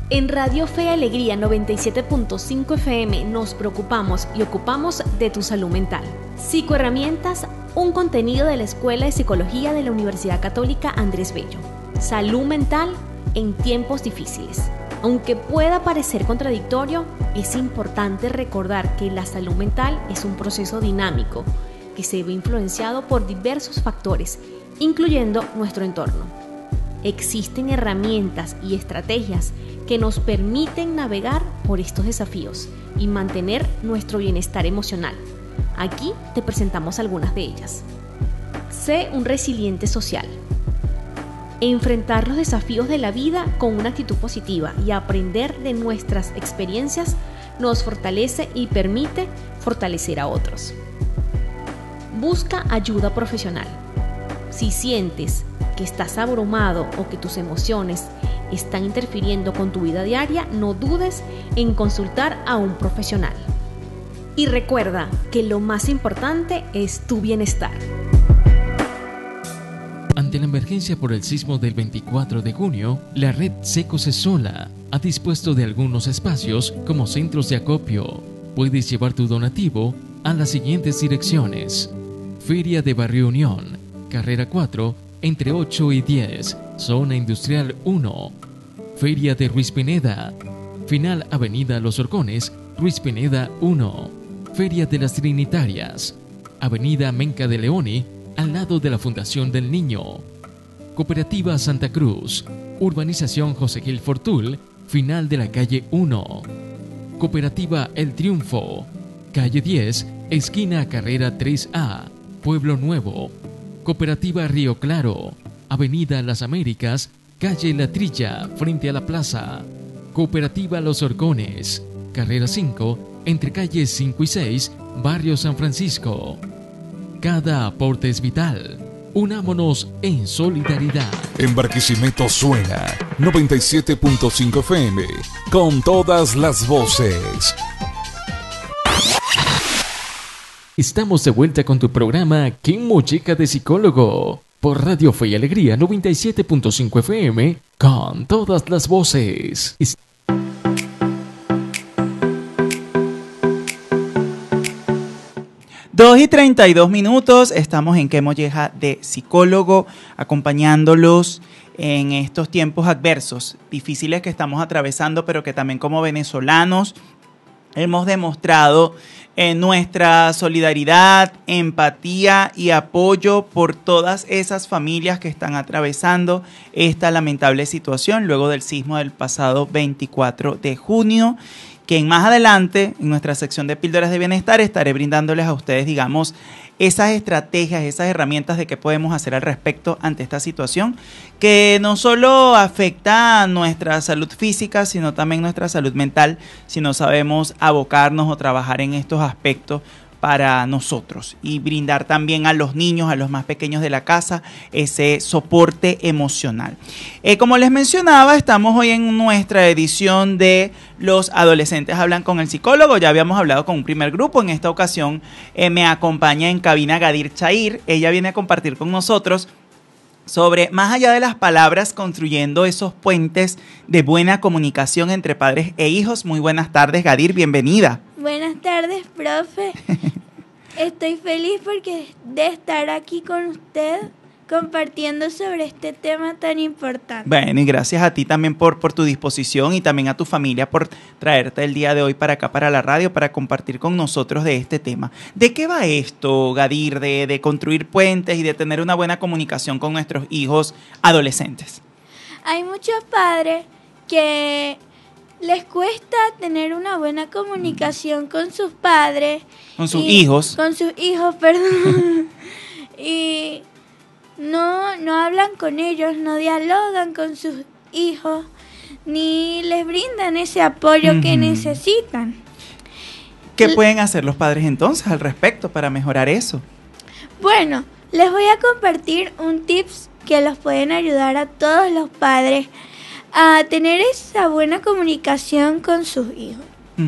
En Radio Fe y Alegría 97.5 FM nos preocupamos y ocupamos de tu salud mental. Psicoherramientas, un contenido de la Escuela de Psicología de la Universidad Católica Andrés Bello. Salud mental en tiempos difíciles. Aunque pueda parecer contradictorio, es importante recordar que la salud mental es un proceso dinámico que se ve influenciado por diversos factores, incluyendo nuestro entorno. Existen herramientas y estrategias que nos permiten navegar por estos desafíos y mantener nuestro bienestar emocional. Aquí te presentamos algunas de ellas. Sé un resiliente social. Enfrentar los desafíos de la vida con una actitud positiva y aprender de nuestras experiencias nos fortalece y permite fortalecer a otros. Busca ayuda profesional. Si sientes que estás abrumado o que tus emociones están interfiriendo con tu vida diaria, no dudes en consultar a un profesional. Y recuerda que lo más importante es tu bienestar. Ante la emergencia por el sismo del 24 de junio, la red Secosesola ha dispuesto de algunos espacios como centros de acopio. Puedes llevar tu donativo a las siguientes direcciones: Feria de Barrio Unión, Carrera 4, entre 8 y 10, Zona Industrial 1. Feria de Ruiz Pineda, Final Avenida Los Horcones, Ruiz Pineda 1. Feria de las Trinitarias, Avenida Menca de Leoni, al lado de la Fundación del Niño. Cooperativa Santa Cruz, Urbanización José Gil Fortul, final de la calle 1. Cooperativa El Triunfo, calle 10, esquina Carrera 3A, Pueblo Nuevo. Cooperativa Río Claro, Avenida Las Américas, calle La Trilla, frente a la plaza. Cooperativa Los Horcones, Carrera 5, entre calles 5 y 6, Barrio San Francisco. Cada aporte es vital. Unámonos en solidaridad. En Barquisimeto suena 97.5 FM, con todas las voces. Estamos de vuelta con tu programa ¿Qué Mochica de Psicólogo? Por Radio Fe y Alegría 97.5 FM, con todas las voces. 2:32, estamos en Qué Molleja de Psicólogo, acompañándolos en estos tiempos adversos, difíciles que estamos atravesando, pero que también como venezolanos hemos demostrado nuestra solidaridad, empatía y apoyo por todas esas familias que están atravesando esta lamentable situación luego del sismo del pasado 24 de junio. Que más adelante, en nuestra sección de Píldoras de Bienestar, estaré brindándoles a ustedes, digamos, esas estrategias, esas herramientas de qué podemos hacer al respecto ante esta situación, que no solo afecta a nuestra salud física, sino también nuestra salud mental, si no sabemos abocarnos o trabajar en estos aspectos para nosotros y brindar también a los niños, a los más pequeños de la casa, ese soporte emocional. Como les mencionaba, estamos hoy en nuestra edición de Los Adolescentes Hablan con el Psicólogo. Ya habíamos hablado con un primer grupo. En esta ocasión me acompaña en cabina Gadir Chair. Ella viene a compartir con nosotros sobre más allá de las palabras, construyendo esos puentes de buena comunicación entre padres e hijos. Muy buenas tardes, Gadir, bienvenida. Buenas tardes, profe. Estoy feliz de estar aquí con usted compartiendo sobre este tema tan importante. Bueno, y gracias a ti también por tu disposición y también a tu familia por traerte el día de hoy para acá, para la radio, para compartir con nosotros de este tema. ¿De qué va esto, Gadir, de construir puentes y de tener una buena comunicación con nuestros hijos adolescentes? Hay muchos padres que les cuesta tener una buena comunicación con sus padres. Con sus hijos. Con sus hijos, perdón. Y no hablan con ellos, no dialogan con sus hijos, ni les brindan ese apoyo que necesitan. ¿Qué pueden hacer los padres entonces al respecto para mejorar eso? Bueno, les voy a compartir un tips que los pueden ayudar a todos los padres a tener esa buena comunicación con sus hijos.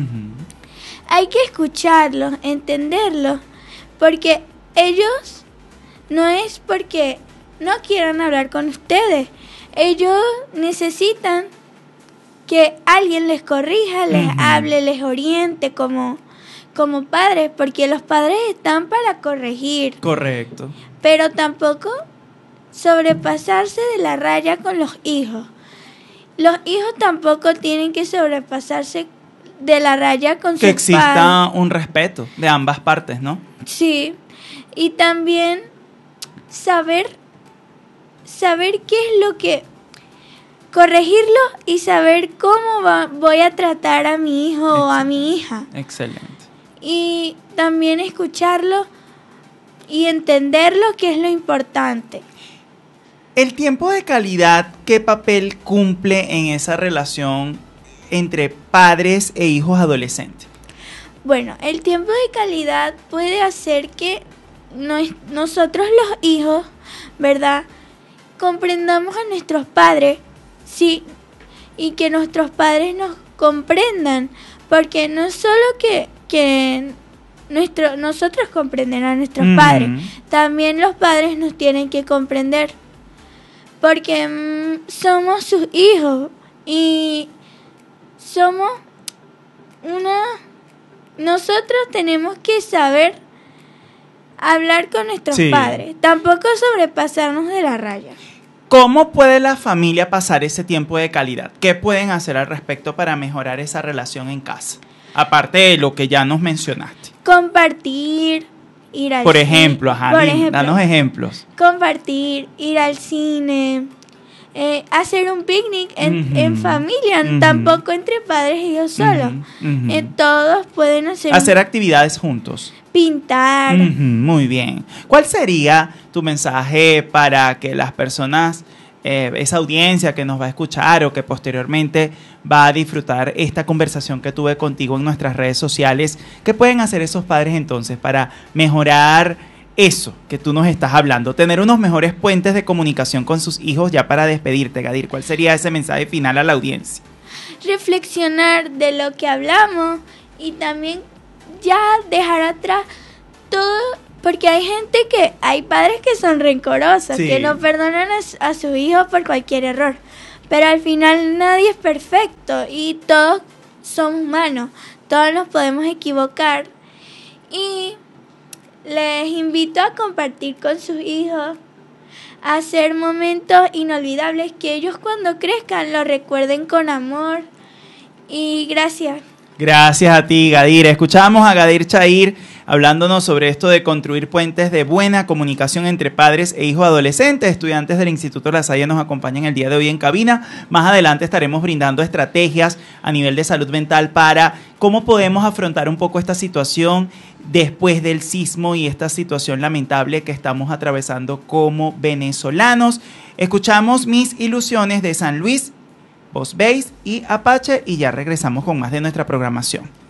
Hay que escucharlos, entenderlos, porque ellos no es porque no quieran hablar con ustedes, ellos necesitan que que alguien les corrija, les hable, les oriente como padres, porque los padres están para corregir. Correcto. Pero tampoco sobrepasarse de la raya con los hijos. Los hijos tampoco tienen que sobrepasarse de la raya con sus padres. Que exista un respeto de ambas partes, ¿no? Sí. Y también saber qué es lo que... corregirlo y saber cómo voy a tratar a mi hijo o a mi hija. Excelente. Y también escucarlo y entenderlo, que es lo importante. El tiempo de calidad, ¿qué papel cumple en esa relación entre padres e hijos adolescentes? Bueno, el tiempo de calidad puede hacer que nosotros los hijos, ¿verdad?, comprendamos a nuestros padres, sí, y que nuestros padres nos comprendan, porque no solo que nosotros comprenden a nuestros padres, también los padres nos tienen que comprender, porque somos sus hijos y somos nosotros tenemos que saber hablar con nuestros padres, tampoco sobrepasarnos de la raya. ¿Cómo puede la familia pasar ese tiempo de calidad? ¿Qué pueden hacer al respecto para mejorar esa relación en casa? Aparte de lo que ya nos mencionaste. Compartir, ir al cine. Por ejemplo, danos ejemplos. Compartir, ir al cine, hacer un picnic en familia, tampoco entre padres y ellos solos. Todos pueden hacer actividades juntos. Pintar. Muy bien. ¿Cuál sería tu mensaje para que las personas, esa audiencia que nos va a escuchar o que posteriormente va a disfrutar esta conversación que tuve contigo en nuestras redes sociales, qué pueden hacer esos padres entonces para mejorar eso que tú nos estás hablando, tener unos mejores puentes de comunicación con sus hijos? Ya para despedirte, Gadir, ¿cuál sería ese mensaje final a la audiencia? Reflexionar de lo que hablamos y también ya dejar atrás todo, porque hay padres que son rencorosos, que no perdonan a sus hijos por cualquier error, pero al final nadie es perfecto y todos somos humanos, todos nos podemos equivocar, y les invito a compartir con sus hijos, a hacer momentos inolvidables que ellos cuando crezcan lo recuerden con amor. Y gracias. Gracias a ti, Gadir. Escuchamos a Gadir Chair hablándonos sobre esto de construir puentes de buena comunicación entre padres e hijos adolescentes. Estudiantes del Instituto La Salle nos acompañan el día de hoy en cabina. Más adelante estaremos brindando estrategias a nivel de salud mental para cómo podemos afrontar un poco esta situación después del sismo y esta situación lamentable que estamos atravesando como venezolanos. Escuchamos Mis Ilusiones de San Luis, Post Base y Apache, y ya regresamos con más de nuestra programación.